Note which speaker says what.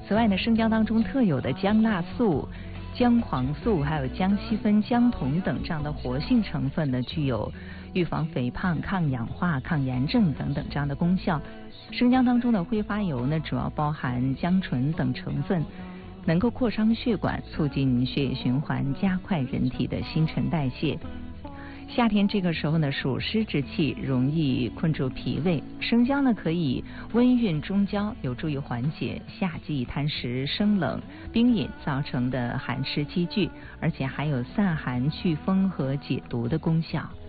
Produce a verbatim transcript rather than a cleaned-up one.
Speaker 1: 此外呢，生姜当中特有的姜辣素、姜黄素还有姜烯酚、姜酮等这样的活性成分呢，具有预防肥胖、抗氧化、抗炎症等等这样的功效。生姜当中的挥发油呢，主要包含姜醇等成分，能够扩张血管，促进血液循环，加快人体的新陈代谢。夏天这个时候呢，暑湿之气容易困住脾胃，生姜呢可以温运中焦，有助于缓解夏季贪食、生冷、冰饮造成的寒湿积聚，而且还有散寒、祛风和解毒的功效。